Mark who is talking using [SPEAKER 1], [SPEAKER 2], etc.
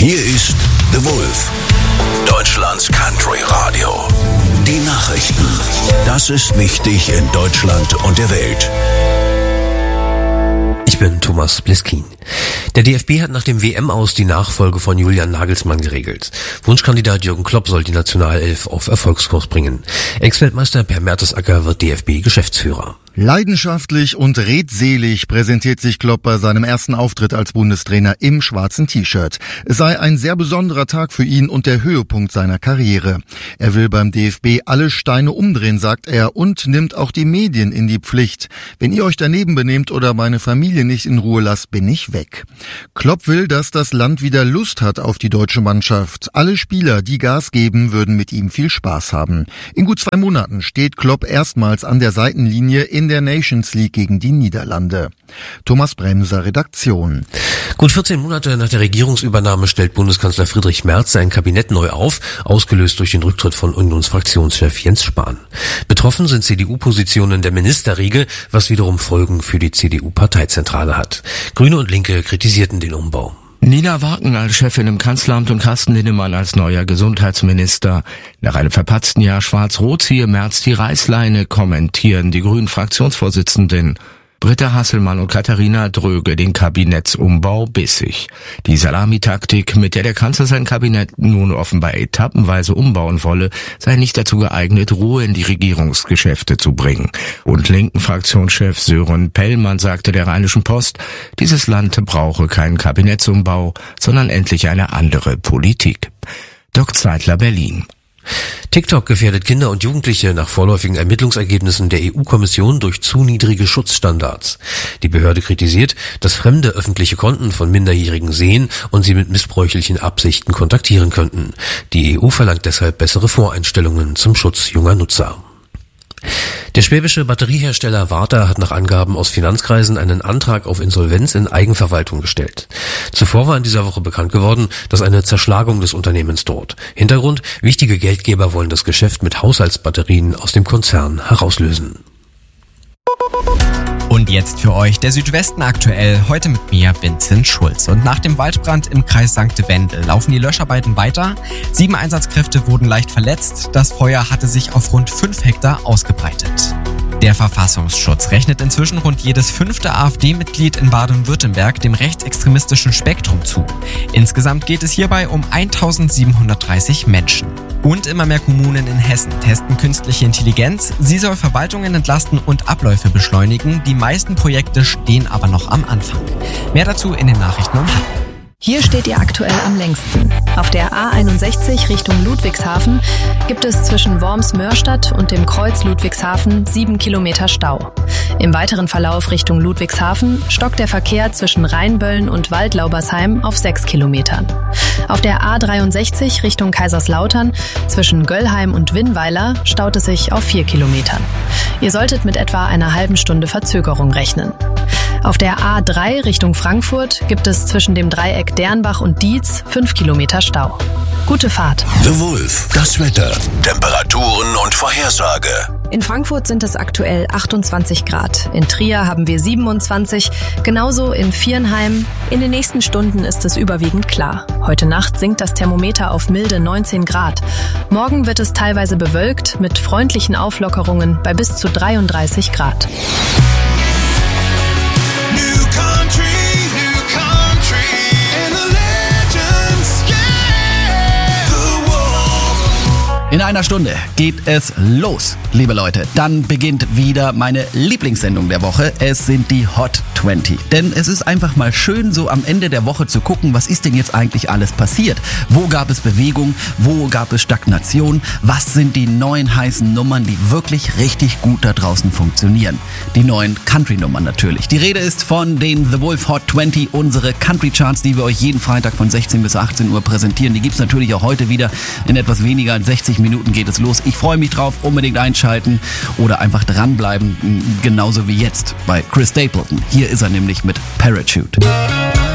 [SPEAKER 1] Hier ist The Wolf, Deutschlands Country Radio. Die Nachrichten. Das ist wichtig in Deutschland und der Welt.
[SPEAKER 2] Ich bin Thomas Bliskin. Der DFB hat nach dem WM-Aus die Nachfolge von Julian Nagelsmann geregelt. Wunschkandidat Jürgen Klopp soll die Nationalelf auf Erfolgskurs bringen. Ex-Weltmeister Per Mertesacker wird DFB-Geschäftsführer.
[SPEAKER 3] Leidenschaftlich und redselig präsentiert sich Klopp bei seinem ersten Auftritt als Bundestrainer im schwarzen T-Shirt. Es sei ein sehr besonderer Tag für ihn und der Höhepunkt seiner Karriere. Er will beim DFB alle Steine umdrehen, sagt er, und nimmt auch die Medien in die Pflicht. Wenn ihr euch daneben benehmt oder meine Familie nicht in Ruhe lasst, bin ich weg. Klopp will, dass das Land wieder Lust hat auf die deutsche Mannschaft. Alle Spieler, die Gas geben, würden mit ihm viel Spaß haben. In gut 2 Monaten steht Klopp erstmals an der Seitenlinie in der Nations League gegen die Niederlande. Thomas Bremser, Redaktion.
[SPEAKER 2] Gut 14 Monate nach der Regierungsübernahme stellt Bundeskanzler Friedrich Merz sein Kabinett neu auf, ausgelöst durch den Rücktritt von Unionsfraktionschef Jens Spahn. Betroffen sind CDU-Positionen der Ministerriege, was wiederum Folgen für die CDU-Parteizentrale hat. Grüne und Linke kritisierten den Umbau.
[SPEAKER 4] Nina Wagen als Chefin im Kanzleramt und Carsten Linnemann als neuer Gesundheitsminister. Nach einem verpatzten Jahr Schwarz-Rot ziehe Merz die Reißleine, kommentieren die Grünen-Fraktionsvorsitzenden. Britta Hasselmann und Katharina Dröge den Kabinettsumbau bissig. Die Salamitaktik, mit der der Kanzler sein Kabinett nun offenbar etappenweise umbauen wolle, sei nicht dazu geeignet, Ruhe in die Regierungsgeschäfte zu bringen. Und linken Fraktionschef Sören Pellmann sagte der Rheinischen Post, dieses Land brauche keinen Kabinettsumbau, sondern endlich eine andere Politik. Doc Zeitler, Berlin.
[SPEAKER 2] TikTok gefährdet Kinder und Jugendliche nach vorläufigen Ermittlungsergebnissen der EU-Kommission durch zu niedrige Schutzstandards. Die Behörde kritisiert, dass Fremde öffentliche Konten von Minderjährigen sehen und sie mit missbräuchlichen Absichten kontaktieren könnten. Die EU verlangt deshalb bessere Voreinstellungen zum Schutz junger Nutzer. Der schwäbische Batteriehersteller Varta hat nach Angaben aus Finanzkreisen einen Antrag auf Insolvenz in Eigenverwaltung gestellt. Zuvor war in dieser Woche bekannt geworden, dass eine Zerschlagung des Unternehmens droht. Hintergrund: wichtige Geldgeber wollen das Geschäft mit Haushaltsbatterien aus dem Konzern herauslösen.
[SPEAKER 5] Und jetzt für euch der Südwesten aktuell, heute mit mir, Vincent Schulz. Und nach dem Waldbrand im Kreis St. Wendel laufen die Löscharbeiten weiter. 7 Einsatzkräfte wurden leicht verletzt. Das Feuer hatte sich auf rund 5 Hektar ausgebreitet. Der Verfassungsschutz rechnet inzwischen rund jedes 5. AfD-Mitglied in Baden-Württemberg dem rechtsextremistischen Spektrum zu. Insgesamt geht es hierbei um 1730 Menschen. Und immer mehr Kommunen in Hessen testen künstliche Intelligenz. Sie soll Verwaltungen entlasten und Abläufe beschleunigen. Die meisten Projekte stehen aber noch am Anfang. Mehr dazu in den Nachrichten um halb.
[SPEAKER 6] Hier steht ihr aktuell am längsten. Auf der A61 Richtung Ludwigshafen gibt es zwischen Worms-Mörstadt und dem Kreuz Ludwigshafen 7 Kilometer Stau. Im weiteren Verlauf Richtung Ludwigshafen stockt der Verkehr zwischen Rheinböllen und Waldlaubersheim auf 6 Kilometern. Auf der A63 Richtung Kaiserslautern zwischen Göllheim und Winnweiler staut es sich auf 4 Kilometern. Ihr solltet mit etwa einer halben Stunde Verzögerung rechnen. Auf der A3 Richtung Frankfurt gibt es zwischen dem Dreieck Dernbach und Dietz 5 Kilometer Stau. Gute Fahrt.
[SPEAKER 1] The Wolf, das Wetter, Temperaturen und Vorhersage.
[SPEAKER 6] In Frankfurt sind es aktuell 28 Grad. In Trier haben wir 27, genauso in Viernheim. In den nächsten Stunden ist es überwiegend klar. Heute Nacht sinkt das Thermometer auf milde 19 Grad. Morgen wird es teilweise bewölkt mit freundlichen Auflockerungen bei bis zu 33 Grad.
[SPEAKER 7] In einer Stunde geht es los, liebe Leute. Dann beginnt wieder meine Lieblingssendung der Woche. Es sind die Hot 20. Denn es ist einfach mal schön, so am Ende der Woche zu gucken, was ist denn jetzt eigentlich alles passiert? Wo gab es Bewegung? Wo gab es Stagnation? Was sind die neuen heißen Nummern, die wirklich richtig gut da draußen funktionieren? Die neuen Country-Nummern natürlich. Die Rede ist von den The Wolf Hot 20, unsere Country-Charts, die wir euch jeden Freitag von 16 bis 18 Uhr präsentieren. Die gibt's natürlich auch heute wieder. In etwas weniger als 60 Minuten geht es los. Ich freue mich drauf, unbedingt einschalten oder einfach dranbleiben, genauso wie jetzt bei Chris Stapleton. Hier ist er nämlich mit Parachute.